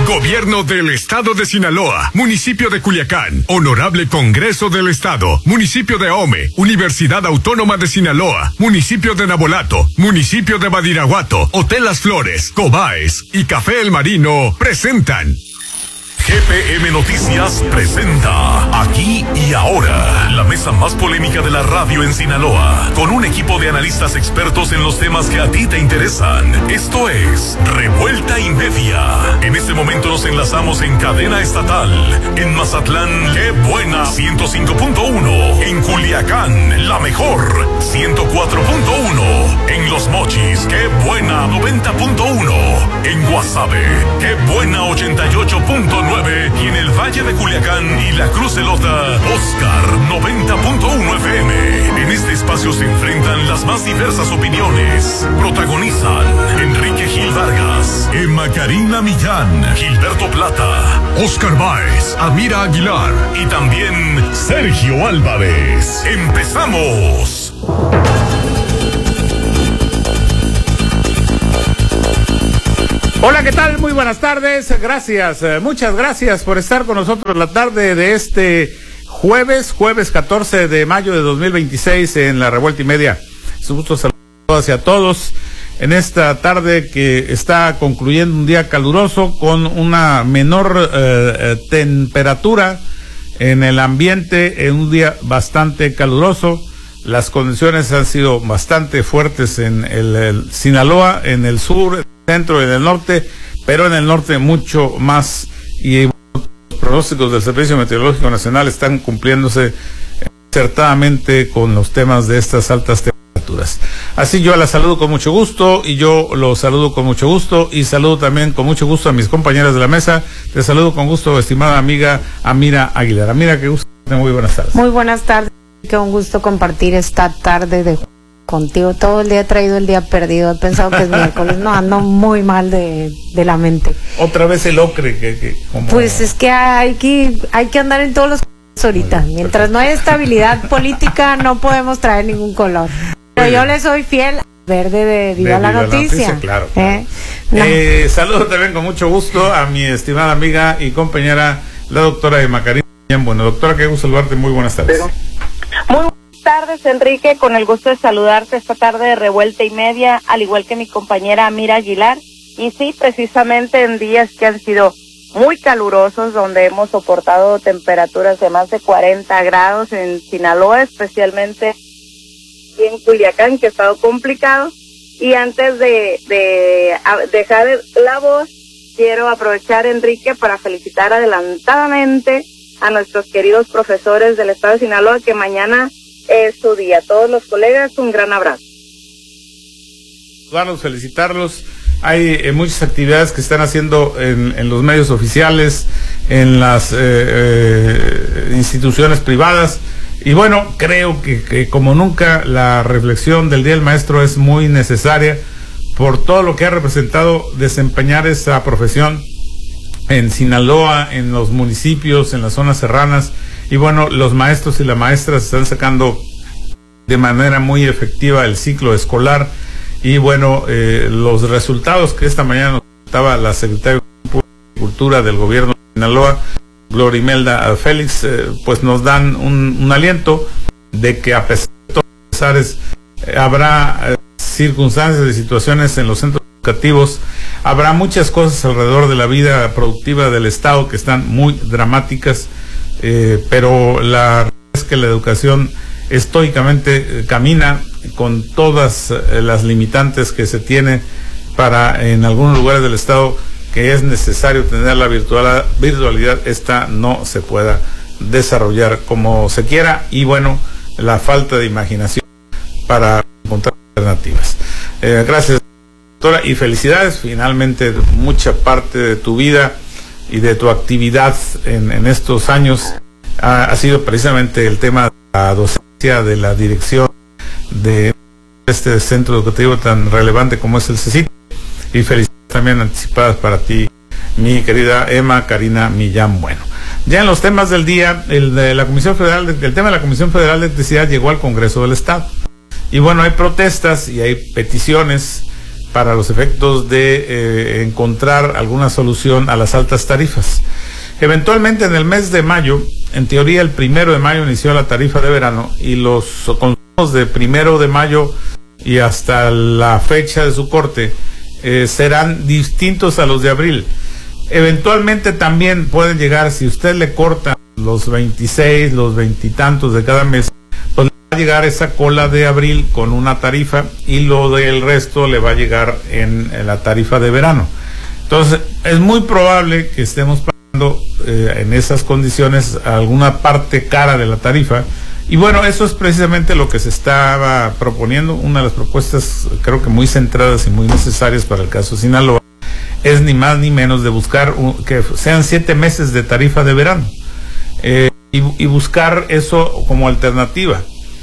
Gobierno del Estado de Sinaloa, Municipio de Culiacán, Honorable Congreso del Estado, Municipio de Ahome, Universidad Autónoma de Sinaloa, Municipio de Nabolato, Municipio de Badiraguato, Hotel Las Flores, Cobaes y Café El Marino presentan GPM Noticias presenta Aquí y Ahora, la mesa más polémica de la radio en Sinaloa, con un equipo de analistas expertos en los temas que a ti te interesan. Esto es Revuelta y Media. En este momento nos enlazamos en cadena estatal. En Mazatlán, Qué Buena 105.1. En Culiacán, La Mejor 104.1. En Los Mochis, Qué Buena 90.1. En Guasave, Qué Buena 88.9. Y en el Valle de Culiacán y la Cruz Elota, Oscar 90.1 FM. En este espacio se enfrentan las más diversas opiniones. Protagonizan Enrique Gil Vargas, Emma Karina Millán, Gilberto Plata, Oscar Báez, Amira Aguilar y también Sergio Álvarez. ¡Empezamos! Hola, ¿qué tal? Muy buenas tardes. Gracias, muchas gracias por estar con nosotros la tarde de este jueves 14 de mayo de 2026 en la Revuelta y Media. Es un gusto saludar a todas y a todos en esta tarde que está concluyendo un día caluroso con una menor temperatura en el ambiente, en un día bastante caluroso. Las condiciones han sido bastante fuertes en el Sinaloa, en el sur, centro y en el norte, pero en el norte mucho más, y los pronósticos del Servicio Meteorológico Nacional están cumpliéndose acertadamente con los temas de estas altas temperaturas. Así yo la saludo con mucho gusto, y yo lo saludo con mucho gusto, y saludo también con mucho gusto a mis compañeras de la mesa. Te saludo con gusto, estimada amiga Amira Aguilar. Amira, qué gusto, muy buenas tardes. Muy buenas tardes, qué un gusto compartir esta tarde de contigo. Todo el día he traído el día perdido, he pensado que es miércoles, no, ando muy mal de la mente. Otra vez el ocre Pues es que hay que andar en todos los colores ahorita. Mientras no hay estabilidad política no podemos traer ningún color. Pero yo le soy fiel al verde de Viva la Noticia. Claro. No. Saludo también con mucho gusto a mi estimada amiga y compañera, la doctora Emma Karina. Bueno, doctora, qué gusto saludarte, muy buenas tardes. Muy buenas tardes, Enrique, con el gusto de saludarte esta tarde de Revuelta y Media, al igual que mi compañera Amira Aguilar. Y sí, precisamente en días que han sido muy calurosos, donde hemos soportado temperaturas de más de 40 grados en Sinaloa, especialmente en Culiacán, que ha estado complicado. Y antes de dejar la voz, quiero aprovechar, Enrique, para felicitar adelantadamente a nuestros queridos profesores del estado de Sinaloa, que mañana es su día. Todos los colegas, un gran abrazo. Felicitarlos. Hay muchas actividades que están haciendo en los medios oficiales, en las instituciones privadas, y bueno, creo que como nunca la reflexión del Día del Maestro es muy necesaria por todo lo que ha representado desempeñar esa profesión en Sinaloa, en los municipios, en las zonas serranas. Y bueno, los maestros y las maestras están sacando de manera muy efectiva el ciclo escolar. Y bueno, los resultados que esta mañana nos contaba la secretaria de Cultura del gobierno de Sinaloa, Gloria Imelda Félix, pues nos dan un aliento de que a pesar de todos los pesares, habrá circunstancias y situaciones en los centros educativos, habrá muchas cosas alrededor de la vida productiva del Estado que están muy dramáticas. Pero la realidad es que la educación estoicamente camina con todas las limitantes que se tiene para, en algunos lugares del estado, que es necesario tener la virtualidad, esta no se pueda desarrollar como se quiera, y bueno, la falta de imaginación para encontrar alternativas. Gracias, doctora, y felicidades. Finalmente, mucha parte de tu vida y de tu actividad en estos años ha sido precisamente el tema de la docencia, de la dirección de este centro educativo tan relevante como es el CECIT, y felicidades también anticipadas para ti, mi querida Emma Karina Millán. Bueno, ya en los temas del día, el tema de la Comisión Federal de Electricidad llegó al Congreso del Estado, y bueno, hay protestas y hay peticiones para los efectos de encontrar alguna solución a las altas tarifas. Eventualmente en el mes de mayo, en teoría el 1 de mayo inició la tarifa de verano y los consumos de 1 de mayo y hasta la fecha de su corte serán distintos a los de abril. Eventualmente también pueden llegar, si usted le corta los 26, los 20 y tantos de cada mes, pues le va a llegar esa cola de abril con una tarifa y lo del resto le va a llegar en la tarifa de verano. Entonces es muy probable que estemos pagando en esas condiciones alguna parte cara de la tarifa. Y bueno, eso es precisamente lo que se estaba proponiendo. Una de las propuestas, creo que muy centradas y muy necesarias para el caso Sinaloa, es ni más ni menos de buscar que sean 7 meses de tarifa de verano y buscar eso como alternativa.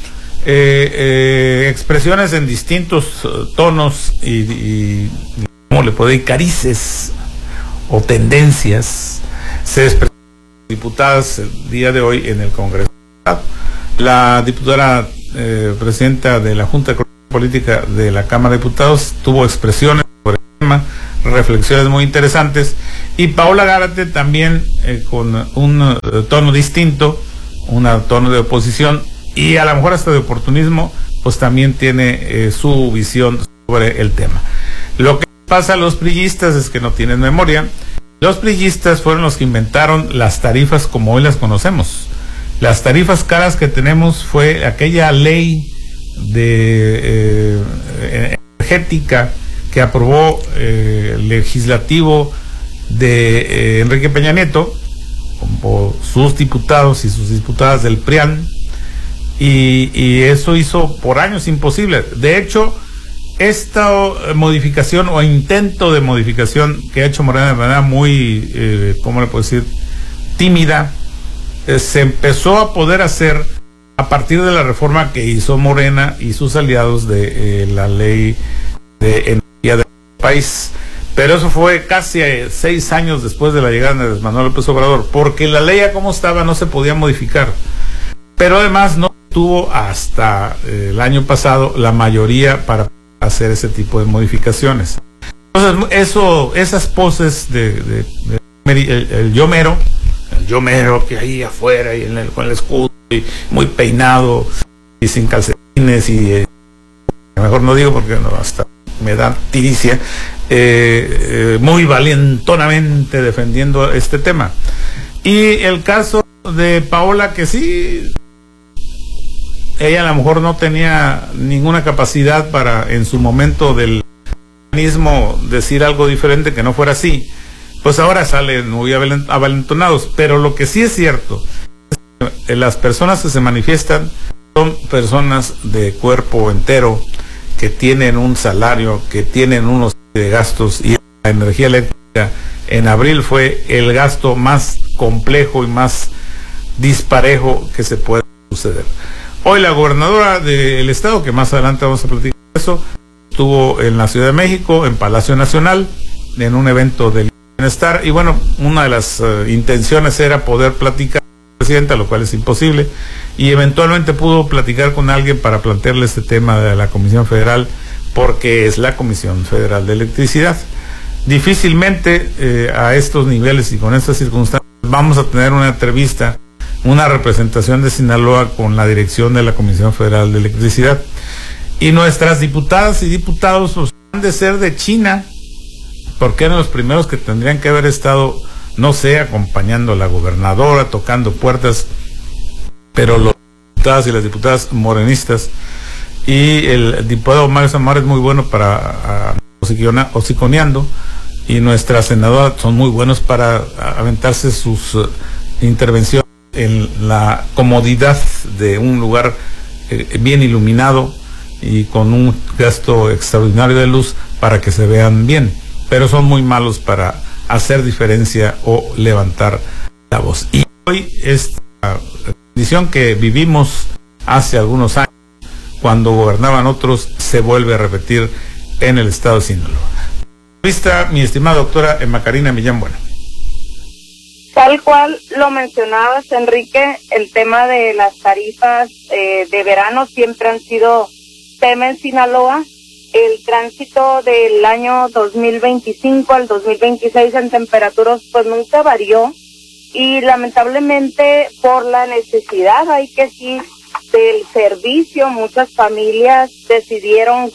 Expresiones en distintos tonos y ¿cómo le puedo decir? Carices o tendencias se expresaron diputadas el día de hoy en el Congreso. La diputada presidenta de la Junta de Coordinación Política de la Cámara de Diputados tuvo expresiones sobre el tema, reflexiones muy interesantes, y Paola Gárate también con un tono distinto, un tono de oposición y a lo mejor hasta de oportunismo, pues también tiene su visión sobre el tema. Lo que pasa a los priistas es que no tienen memoria. Los priistas fueron los que inventaron las tarifas como hoy las conocemos. Las tarifas caras que tenemos fue aquella ley de energética que aprobó el legislativo de Enrique Peña Nieto, como sus diputados y sus diputadas del PRIAN, y eso hizo por años imposible. De hecho, esta modificación o intento de modificación que ha hecho Morena de manera muy, ¿cómo le puedo decir?, tímida, se empezó a poder hacer a partir de la reforma que hizo Morena y sus aliados de la ley de energía del país. Pero eso fue casi 6 años después de la llegada de Andrés Manuel López Obrador, porque la ley a como estaba no se podía modificar. Pero además no tuvo hasta el año pasado la mayoría para hacer ese tipo de modificaciones. Entonces esas poses de el yo mero que ahí afuera y con el escudo y muy peinado y sin calcetines y mejor no digo porque no, hasta me da tiricia, muy valentonamente defendiendo este tema. Y el caso de Paola, que sí, ella a lo mejor no tenía ninguna capacidad para en su momento del mismo decir algo diferente que no fuera así, pues ahora salen muy avalentonados. Pero lo que sí es cierto es que las personas que se manifiestan son personas de cuerpo entero, que tienen un salario, que tienen unos de gastos, y la energía eléctrica en abril fue el gasto más complejo y más disparejo que se puede suceder. Hoy la gobernadora del estado, que más adelante vamos a platicar de eso, estuvo en la Ciudad de México, en Palacio Nacional, en un evento del bienestar, y bueno, una de las intenciones era poder platicar con la presidenta, lo cual es imposible, y eventualmente pudo platicar con alguien para plantearle este tema de la Comisión Federal, porque es la Comisión Federal de Electricidad. Difícilmente a estos niveles y con estas circunstancias vamos a tener una entrevista, una representación de Sinaloa con la dirección de la Comisión Federal de Electricidad. Y nuestras diputadas y diputados pues, han de ser de China, porque eran los primeros que tendrían que haber estado, no sé, acompañando a la gobernadora, tocando puertas, pero los diputados y las diputadas morenistas, y el diputado Mario Samar es muy bueno para hociconeando, y nuestras senadoras son muy buenos para aventarse sus intervenciones en la comodidad de un lugar bien iluminado y con un gasto extraordinario de luz para que se vean bien, pero son muy malos para hacer diferencia o levantar la voz. Y hoy esta condición que vivimos hace algunos años, cuando gobernaban otros, se vuelve a repetir en el estado de Sinaloa. Vista, mi estimada doctora Emma Karina Millán Bueno. Tal cual lo mencionabas, Enrique, el tema de las tarifas de verano siempre han sido tema en Sinaloa. el tránsito del año 2025 al 2026 en temperaturas pues nunca varió, y lamentablemente por la necesidad, hay que decir, del servicio, muchas familias decidimos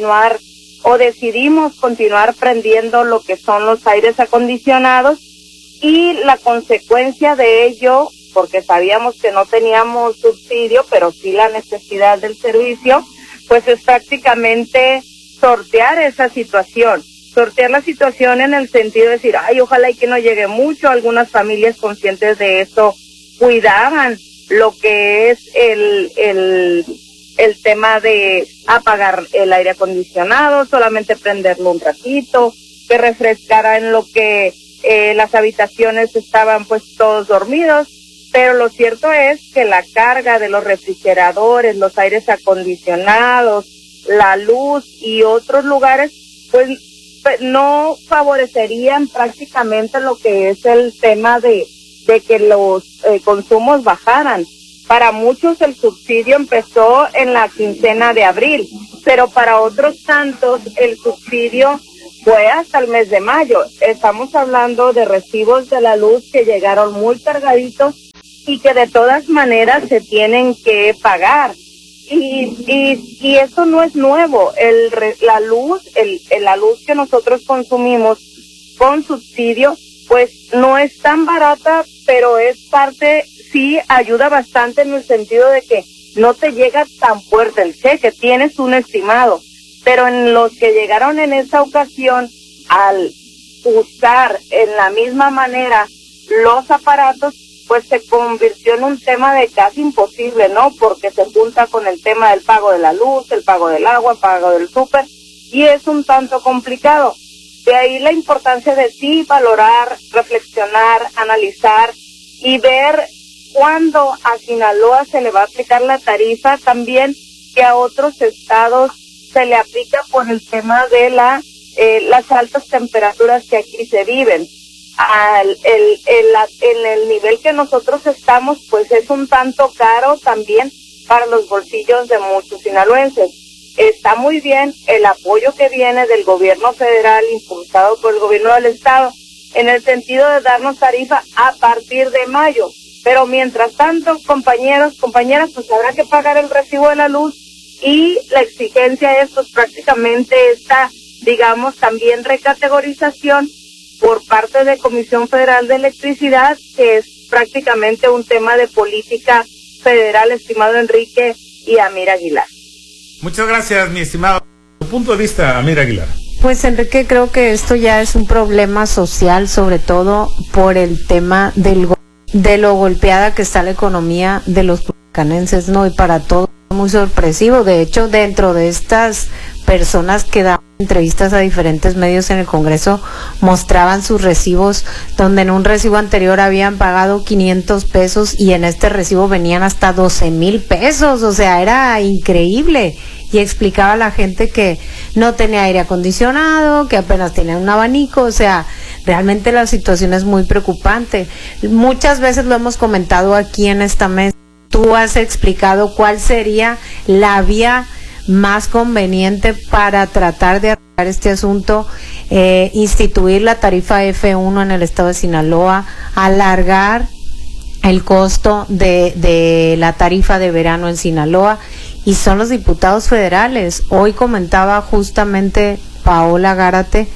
continuar prendiendo lo que son los aires acondicionados, y la consecuencia de ello, porque sabíamos que no teníamos subsidio, pero sí la necesidad del servicio, pues es prácticamente sortear esa situación. Sortear la situación en el sentido de decir, ay, ojalá y que no llegue mucho. Algunas familias conscientes de eso cuidaban lo que es el tema de apagar el aire acondicionado, solamente prenderlo un ratito, que refrescara en lo que las habitaciones estaban pues todos dormidos. Pero lo cierto es que la carga de los refrigeradores, los aires acondicionados, la luz y otros lugares, pues no favorecerían prácticamente lo que es el tema de que los consumos bajaran. Para muchos el subsidio empezó en la quincena de abril, pero para otros tantos el subsidio fue hasta el mes de mayo. Estamos hablando de recibos de la luz que llegaron muy cargaditos y que de todas maneras se tienen que pagar. Y eso no es nuevo. La luz que nosotros consumimos con subsidio, pues no es tan barata, pero es parte, sí ayuda bastante en el sentido de que no te llega tan fuerte el cheque, tienes un estimado. Pero en los que llegaron en esa ocasión, al usar en la misma manera los aparatos, pues se convirtió en un tema de casi imposible, ¿no? Porque se junta con el tema del pago de la luz, el pago del agua, el pago del súper, y es un tanto complicado. De ahí la importancia de sí valorar, reflexionar, analizar y ver cuándo a Sinaloa se le va a aplicar la tarifa, también que a otros estados se le aplica por el tema de las altas temperaturas que aquí se viven. En el nivel que nosotros estamos, pues es un tanto caro también para los bolsillos de muchos sinaloenses. Está muy bien el apoyo que viene del gobierno federal, impulsado por el gobierno del estado, en el sentido de darnos tarifa a partir de mayo. Pero mientras tanto, compañeros, compañeras, pues habrá que pagar el recibo de la luz, y la exigencia es pues prácticamente esta, digamos, también recategorización por parte de Comisión Federal de Electricidad, que es prácticamente un tema de política federal, estimado Enrique y Amir Aguilar. Muchas gracias, mi estimado. Tu punto de vista, Amir Aguilar. Pues Enrique, creo que esto ya es un problema social, sobre todo por el tema de lo golpeada que está la economía de los culiacanenses, ¿no? Y para todos muy sorpresivo. De hecho, dentro de estas personas que dan entrevistas a diferentes medios en el Congreso, mostraban sus recibos, donde en un recibo anterior habían pagado 500 pesos y en este recibo venían hasta 12,000 pesos. O sea, era increíble. Y explicaba a la gente que no tenía aire acondicionado, que apenas tenía un abanico. O sea, realmente la situación es muy preocupante. Muchas veces lo hemos comentado aquí en esta mesa. Tú has explicado cuál sería la vía más conveniente para tratar de arreglar este asunto, instituir la tarifa F1 en el estado de Sinaloa, alargar el costo de la tarifa de verano en Sinaloa, y son los diputados federales. Hoy comentaba justamente Paola Gárate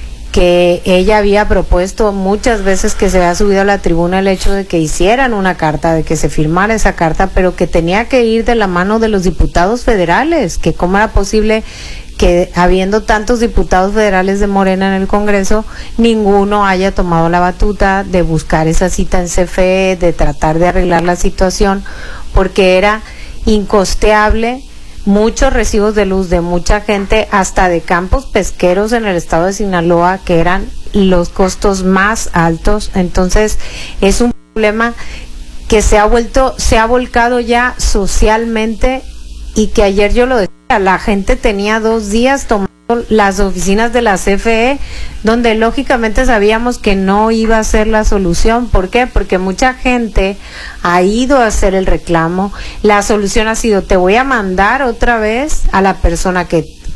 que ella había propuesto muchas veces, que se había subido a la tribuna, el hecho de que hicieran una carta, de que se firmara esa carta, pero que tenía que ir de la mano de los diputados federales, que cómo era posible que, habiendo tantos diputados federales de Morena en el Congreso, ninguno haya tomado la batuta de buscar esa cita en CFE, de tratar de arreglar la situación, porque era incosteable. Muchos recibos de luz de mucha gente, hasta de campos pesqueros en el estado de Sinaloa, que eran los costos más altos. Entonces es un problema que se ha volcado ya socialmente, y que ayer yo lo decía, la gente tenía 2 días tomando las oficinas de la CFE, donde lógicamente sabíamos que no iba a ser la solución. ¿Por qué? Porque mucha gente ha ido a hacer el reclamo. La solución ha sido: te voy a mandar otra vez a la persona que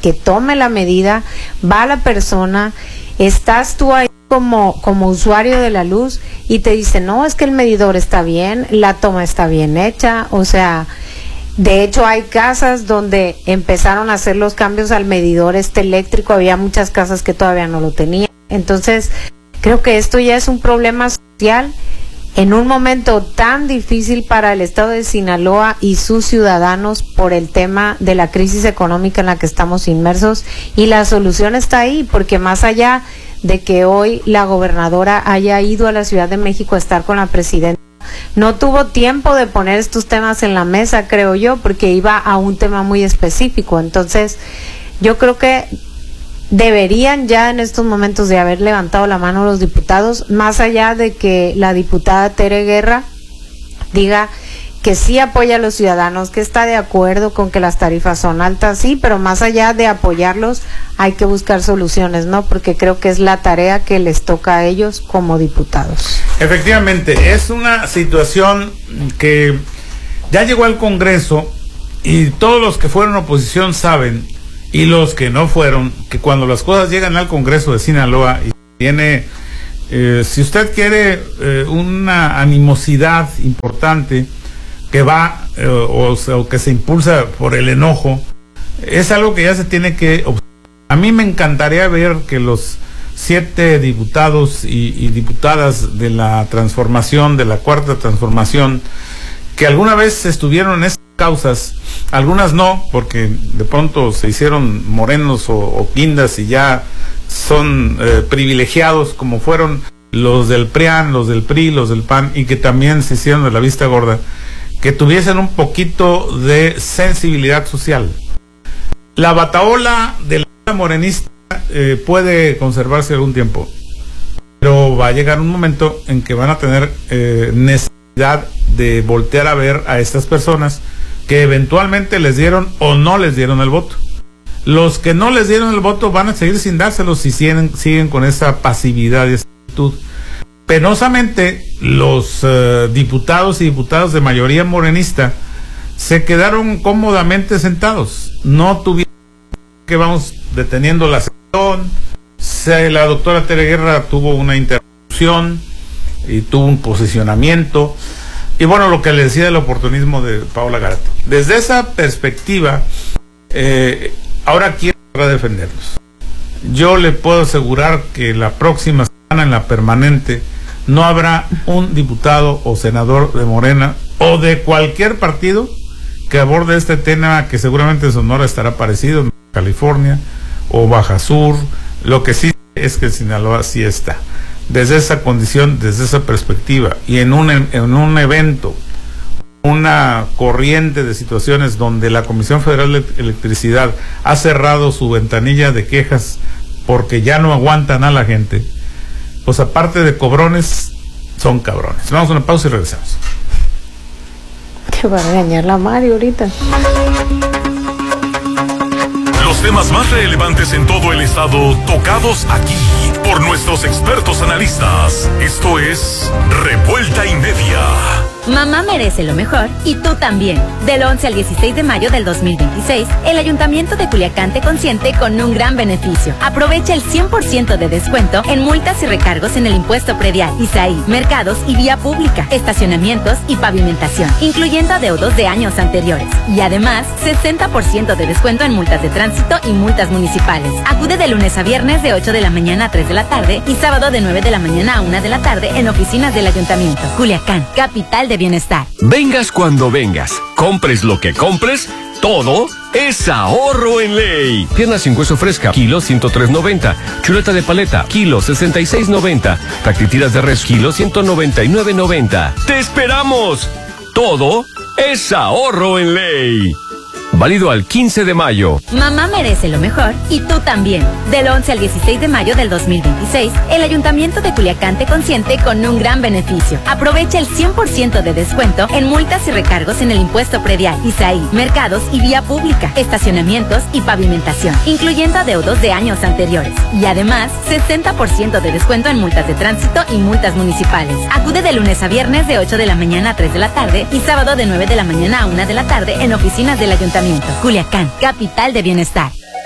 que tome la medida, va la persona, estás tú ahí como usuario de la luz y te dice, no, es que el medidor está bien, la toma está bien hecha, o sea, de hecho hay casas donde empezaron a hacer los cambios al medidor eléctrico, había muchas casas que todavía no lo tenían. Entonces, creo que esto ya es un problema social en un momento tan difícil para el estado de Sinaloa y sus ciudadanos por el tema de la crisis económica en la que estamos inmersos, y la solución está ahí, porque más allá de que hoy la gobernadora haya ido a la Ciudad de México a estar con la presidenta, no tuvo tiempo de poner estos temas en la mesa, creo yo, porque iba a un tema muy específico. Entonces, yo creo que deberían ya en estos momentos de haber levantado la mano los diputados, más allá de que la diputada Tere Guerra diga que sí apoya a los ciudadanos, que está de acuerdo con que las tarifas son altas, sí, pero más allá de apoyarlos hay que buscar soluciones, ¿no? Porque creo que es la tarea que les toca a ellos como diputados. Efectivamente, es una situación que ya llegó al Congreso y todos los que fueron oposición saben, y los que no fueron, que cuando las cosas llegan al Congreso de Sinaloa y tiene, si usted quiere, una animosidad importante que va o que se impulsa por el enojo, es algo que ya se tiene que observar. A mí me encantaría ver que los 7 diputados y diputadas de la transformación, de la cuarta transformación, que alguna vez estuvieron en esas causas, algunas no, porque de pronto se hicieron morenos o guindas y ya son privilegiados, como fueron los del PRIAN, los del PRI, los del PAN, y que también se hicieron de la vista gorda, que tuviesen un poquito de sensibilidad social. La batahola de la morenista puede conservarse algún tiempo, pero va a llegar un momento en que van a tener necesidad de voltear a ver a estas personas que eventualmente les dieron o no les dieron el voto. Los que no les dieron el voto van a seguir sin dárselos si siguen con esa pasividad y esa actitud. Penosamente, los diputados y diputadas de mayoría morenista se quedaron cómodamente sentados. No tuvieron que vamos deteniendo la sesión. La doctora Tere Guerra tuvo una interrupción y tuvo un posicionamiento. Y bueno, lo que le decía del oportunismo de Paola Garato. Desde esa perspectiva, ahora quiero defenderlos. Yo le puedo asegurar que la próxima semana en la permanente no habrá un diputado o senador de Morena o de cualquier partido que aborde este tema, que seguramente en Sonora estará parecido, en California o Baja Sur. Lo que sí es que en Sinaloa sí está. Desde esa condición, desde esa perspectiva, y en un evento, una corriente de situaciones donde la Comisión Federal de Electricidad ha cerrado su ventanilla de quejas porque ya no aguantan a la gente, pues aparte de cobrones, son cabrones. Vamos a una pausa y regresamos. Que va a regañar la Mari ahorita. Los temas más relevantes en todo el estado, tocados aquí por nuestros expertos analistas. Esto es Revuelta y Media. Mamá merece lo mejor y tú también. Del 11 al 16 de mayo del 2026, el Ayuntamiento de Culiacán te consiente con un gran beneficio. Aprovecha el 100% de descuento en multas y recargos en el impuesto predial, ISAI, mercados y vía pública, estacionamientos y pavimentación, incluyendo adeudos de años anteriores. Y además, 60% de descuento en multas de tránsito y multas municipales. Acude de lunes a viernes de 8 de la mañana a 3 de la tarde y sábado de 9 de la mañana a 1 de la tarde en oficinas del Ayuntamiento. Culiacán, capital de bienestar. Vengas cuando vengas, compres lo que compres, todo es ahorro en ley. Pierna sin hueso fresca, kilo 103.90. Chuleta de paleta, kilo 66.90. Tactitiras de res, kilo 199.90. ¡Te esperamos! Todo es ahorro en ley. Válido al 15 de mayo. Mamá merece lo mejor y tú también. Del 11 al 16 de mayo del 2026, el Ayuntamiento de Culiacán te consiente con un gran beneficio. Aprovecha el 100% de descuento en multas y recargos en el impuesto predial, ISAI, mercados y vía pública, estacionamientos y pavimentación, incluyendo adeudos de años anteriores. Y además, 60% de descuento en multas de tránsito y multas municipales. Acude de lunes a viernes de 8 de la mañana a 3 de la tarde y sábado de 9 de la mañana a 1 de la tarde en oficinas del Ayuntamiento. Culiacán, capital de bienestar.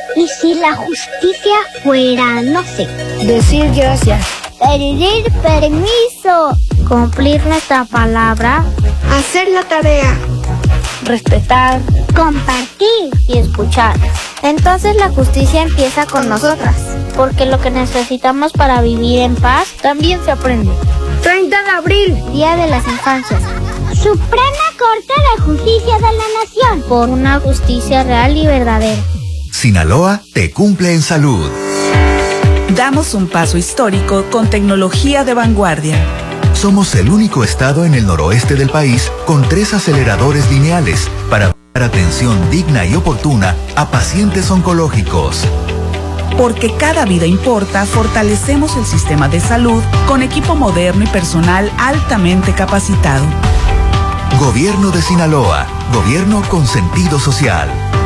¿Y si la justicia fuera, no sé, decir gracias, pedir permiso, cumplir nuestra palabra, hacer la tarea, respetar, compartir y escuchar? Entonces la justicia empieza con nosotras, porque lo que necesitamos para vivir en paz también se aprende. 30 de abril, Día de las Infancias. Suprema Corte de Justicia de la Nación, por una justicia real y verdadera. Sinaloa te cumple en salud. Damos un paso histórico con tecnología de vanguardia. Somos el único estado en el noroeste del país con 3 aceleradores lineales para dar atención digna y oportuna a pacientes oncológicos. Porque cada vida importa, fortalecemos el sistema de salud con equipo moderno y personal altamente capacitado. Gobierno de Sinaloa, gobierno con sentido social.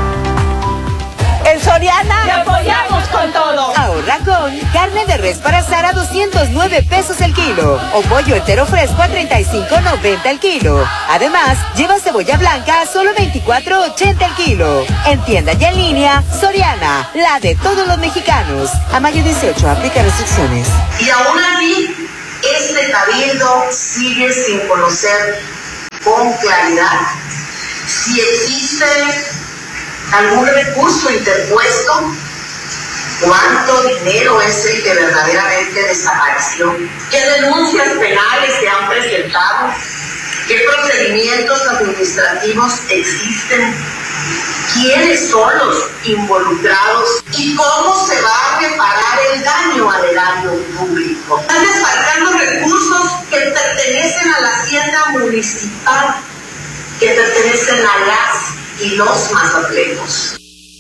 En Soriana ¡te apoyamos con todo! Ahorra con carne de res para asar a 209 pesos el kilo o pollo entero fresco a 35.90 el kilo. Además, lleva cebolla blanca a solo 24.80 el kilo. En tienda y en línea, Soriana, la de todos los mexicanos. A mayo 18, aplica restricciones. Y aún así, este cabildo sigue sin conocer con claridad si existe algún recurso interpuesto, cuánto dinero es el que verdaderamente desapareció, qué denuncias penales se han presentado, qué procedimientos administrativos existen, quiénes son los involucrados y cómo se va a reparar el daño al erario público. Están desfalcando recursos que pertenecen a la hacienda municipal, que pertenecen a las y los mazatlejos.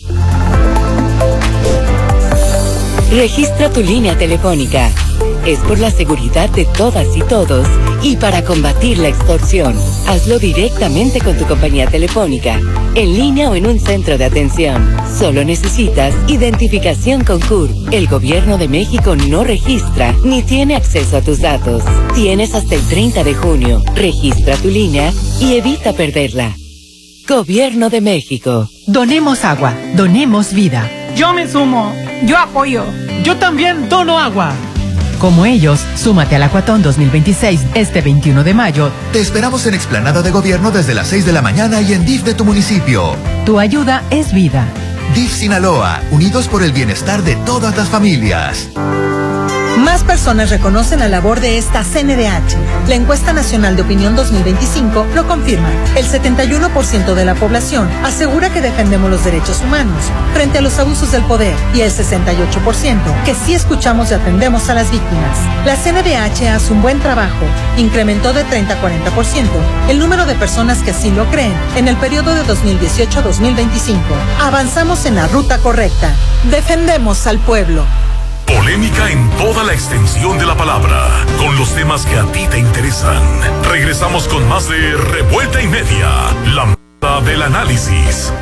Registra tu línea telefónica. Es por la seguridad de todas y todos y para combatir la extorsión. Hazlo directamente con tu compañía telefónica, en línea o en un centro de atención. Solo necesitas identificación con CUR. El Gobierno de México no registra ni tiene acceso a tus datos. Tienes hasta el 30 de junio. Registra tu línea y evita perderla. Gobierno de México. Donemos agua, donemos vida. Yo me sumo, yo apoyo. Yo también dono agua. Como ellos, súmate al Acuatón 2026 este 21 de mayo. Te esperamos en Explanada de Gobierno desde las 6 de la mañana y en DIF de tu municipio. Tu ayuda es vida. DIF Sinaloa, unidos por el bienestar de todas las familias. Más personas reconocen la labor de esta CNDH. La encuesta nacional de opinión 2025 lo confirma. El 71% de la población asegura que defendemos los derechos humanos frente a los abusos del poder y el 68% que sí escuchamos y atendemos a las víctimas. La CNDH hace un buen trabajo. Incrementó de 30 a 40% el número de personas que así lo creen en el periodo de 2018 a 2025. Avanzamos en la ruta correcta. Defendemos al pueblo. Polémica en toda la extensión de la palabra, con los temas que a ti te interesan. Regresamos con más de Revuelta y Media, la mesa del análisis.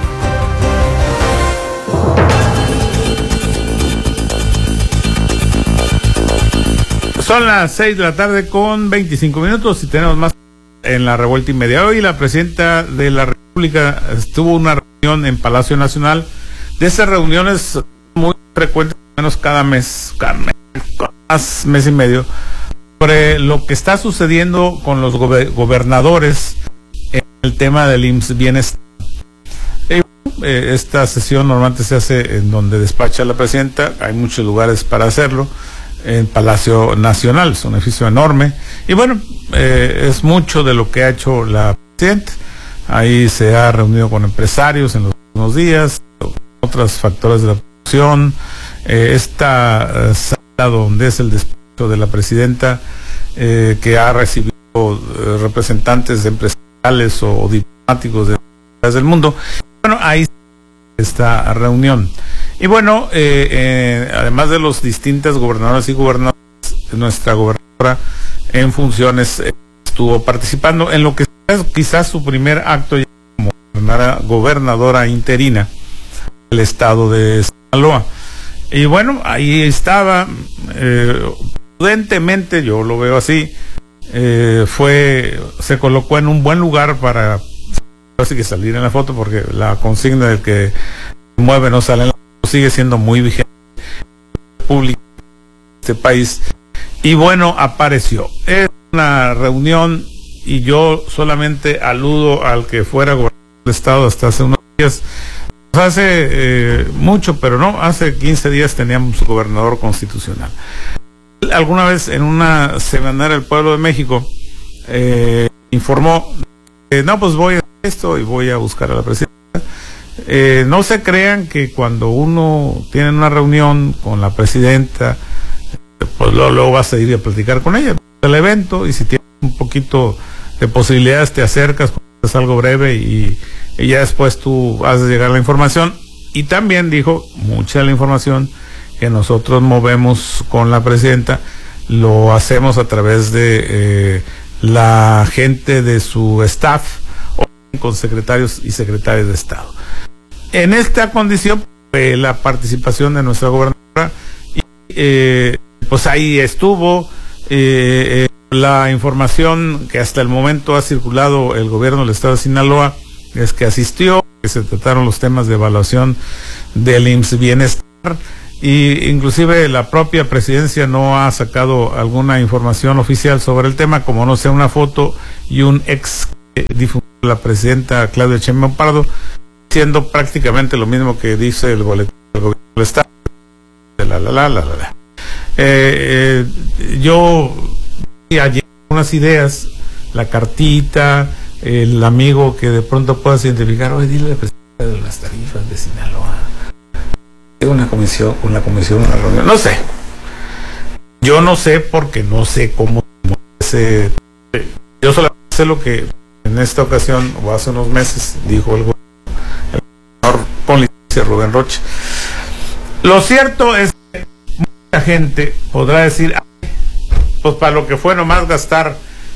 Son las 6 de la tarde con 25 minutos y tenemos más en la Revuelta y Media. Hoy la presidenta de la República tuvo una reunión en Palacio Nacional. De esas reuniones muy frecuentes, menos cada mes y medio, sobre lo que está sucediendo con los gobernadores en el tema del IMSS Bienestar. Esta sesión normalmente se hace en donde despacha la presidenta. Hay muchos lugares para hacerlo. En Palacio Nacional, es un edificio enorme. Y bueno, es mucho de lo que ha hecho la presidenta. Ahí se ha reunido con empresarios en los últimos días, otros factores de la producción. Esta sala donde es el despacho de la presidenta, que ha recibido representantes empresariales o diplomáticos de países del mundo. Bueno, ahí esta reunión. Y bueno, además de los distintos gobernadores y gobernadoras, nuestra gobernadora en funciones estuvo participando en lo que es quizás su primer acto ya como gobernadora interina del estado de Sinaloa. Y bueno, ahí estaba, prudentemente, yo lo veo así, se colocó en un buen lugar para así que salir en la foto, porque la consigna del que mueve no sale en la foto, sigue siendo muy vigente público de este país. Y bueno, apareció. Es una reunión y yo solamente aludo al que fuera gobernador del estado hasta hace unos días. Hace mucho, pero no, hace 15 días teníamos gobernador constitucional. Alguna vez en una semanera del Pueblo de México informó, no, pues voy a hacer esto y voy a buscar a la presidenta. No se crean que cuando uno tiene una reunión con la presidenta, pues luego vas a ir a platicar con ella del evento, y si tienes un poquito de posibilidades te acercas, es algo breve y ya después tú haces llegar la información. Y también dijo, mucha de la información que nosotros movemos con la presidenta lo hacemos a través de la gente de su staff o con secretarios y secretarias de Estado. En esta condición, la participación de nuestra gobernadora, pues ahí estuvo. La información que hasta el momento ha circulado el gobierno del estado de Sinaloa es que asistió, que se trataron los temas de evaluación del IMSS Bienestar, y inclusive la propia presidencia no ha sacado alguna información oficial sobre el tema, como no sea una foto y un ex difundió la presidenta Claudia Sheinbaum Pardo, diciendo prácticamente lo mismo que dice el boletín del gobierno del estado. Yo ayer unas ideas, la cartita, el amigo que de pronto puedas identificar, oye, dile a la presidenta de las tarifas de Sinaloa, una comisión, una reunión, no sé. Yo no sé porque no sé cómo yo solamente sé lo que en esta ocasión o hace unos meses dijo el gobernador con licencia Rubén Rocha. Lo cierto es que mucha gente podrá decir, pues para lo que fue nomás gastar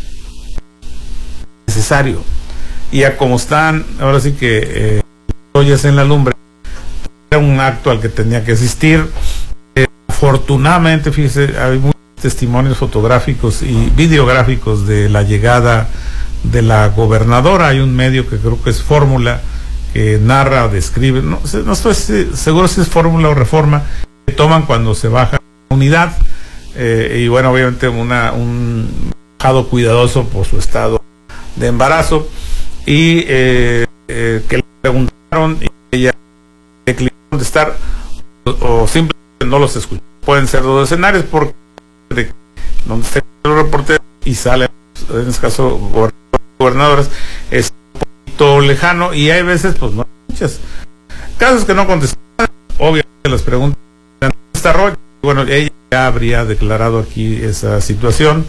necesario, y a como están ahora sí que ollas en la lumbre, era un acto al que tenía que asistir. Afortunadamente, fíjese, hay muchos testimonios fotográficos y videográficos de la llegada de la gobernadora. Hay un medio que creo que es Fórmula, que narra o describe, no estoy seguro si es Fórmula o Reforma, que toman cuando se baja la unidad. Y bueno, obviamente un bajado cuidadoso por su estado de embarazo, y que le preguntaron y ella declinó contestar o simplemente no los escuchó. Pueden ser dos escenarios, porque donde estén los reporteros y salen, en este caso gobernadoras, es un poquito lejano, y hay veces pues no hay muchas casos que no contestan. Obviamente las preguntas está Rocha, bueno, ella ya habría declarado aquí esa situación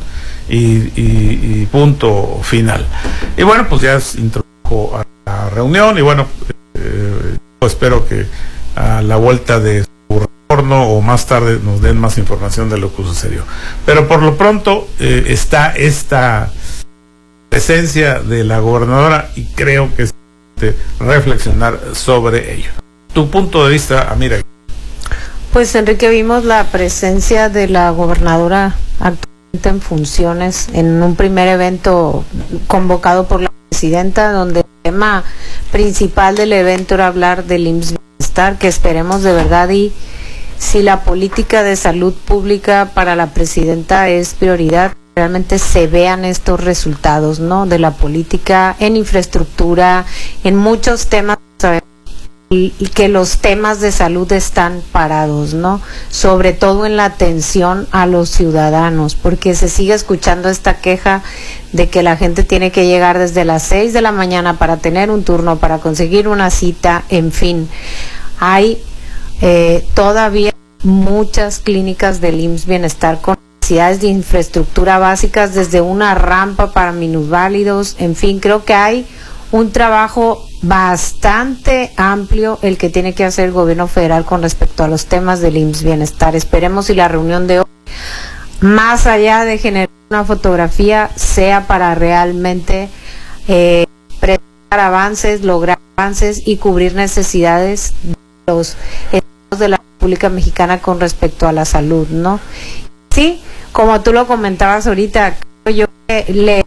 y punto final. Y bueno, pues ya se introdujo a la reunión, y bueno, pues espero que a la vuelta de su retorno o más tarde nos den más información de lo que sucedió. Pero por lo pronto está esta presencia de la gobernadora, y creo que es reflexionar sobre ello. Tu punto de vista, Amira. Pues Enrique, vimos la presencia de la gobernadora actualmente en funciones en un primer evento convocado por la presidenta, donde el tema principal del evento era hablar del IMSS Bienestar, que esperemos de verdad, y si la política de salud pública para la presidenta es prioridad, realmente se vean estos resultados, ¿no? De la política en infraestructura, en muchos temas, y que los temas de salud están parados, ¿no? Sobre todo en la atención a los ciudadanos, porque se sigue escuchando esta queja de que la gente tiene que llegar desde las 6 de la mañana para tener un turno, para conseguir una cita, en fin. Hay todavía muchas clínicas del IMSS Bienestar con necesidades de infraestructura básicas, desde una rampa para minusválidos, en fin, creo que hay un trabajo bastante amplio el que tiene que hacer el gobierno federal con respecto a los temas del IMSS Bienestar. Esperemos si la reunión de hoy, más allá de generar una fotografía, sea para realmente presentar avances, lograr avances y cubrir necesidades de los estados de la República Mexicana con respecto a la salud, ¿no? Sí, como tú lo comentabas ahorita, creo yo que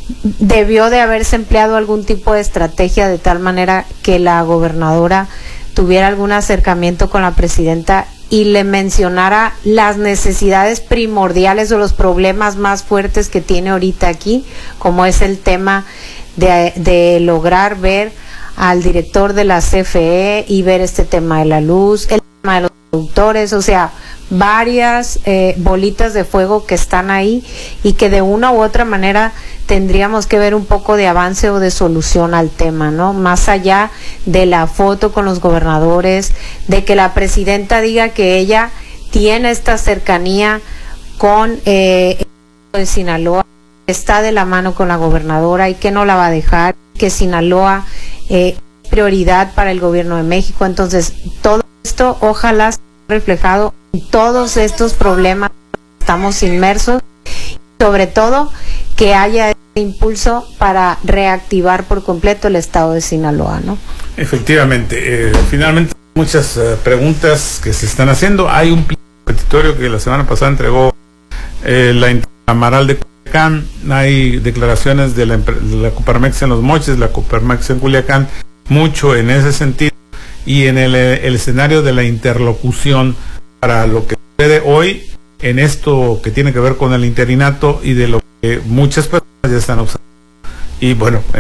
debió de haberse empleado algún tipo de estrategia de tal manera que la gobernadora tuviera algún acercamiento con la presidenta y le mencionara las necesidades primordiales o los problemas más fuertes que tiene ahorita aquí, como es el tema de lograr ver al director de la CFE y ver este tema de la luz, el tema de los productores, o sea, varias bolitas de fuego que están ahí y que de una u otra manera tendríamos que ver un poco de avance o de solución al tema, ¿no? Más allá de la foto con los gobernadores, de que la presidenta diga que ella tiene esta cercanía con el de Sinaloa, está de la mano con la gobernadora y que no la va a dejar, que Sinaloa es prioridad para el gobierno de México. Entonces, todo esto ojalá sea reflejado en todos estos problemas que estamos inmersos, y sobre todo que haya este impulso para reactivar por completo el estado de Sinaloa, ¿no? Efectivamente, finalmente muchas preguntas que se están haciendo. Hay un petitorio que la semana pasada entregó la Amaral de Culiacán, hay declaraciones de la Coparmex en Los Mochis, la Coparmex en Culiacán, mucho en ese sentido, y en el escenario de la interlocución para lo que sucede hoy en esto que tiene que ver con el interinato y de lo que muchas personas ya están observando. Y bueno,